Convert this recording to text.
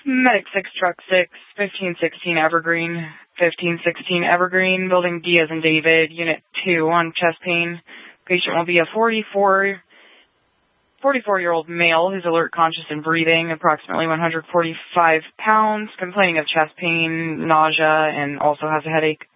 Medic 6, Truck 6, 1516 Evergreen, 1516 Evergreen, Building D as in David, Unit 2 on chest pain. Patient will be a 44-year-old male who's alert, conscious, and breathing, approximately 145 pounds, complaining of chest pain, nausea, and also has a headache.